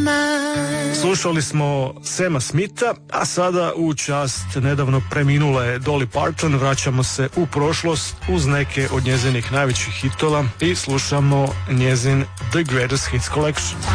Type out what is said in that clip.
Slušali smo Sama Smitha, a sada u čast nedavno preminule Dolly Parton vraćamo se u prošlost uz neke od njezinih najvećih hitova i slušamo njezin The Greatest Hits Collection.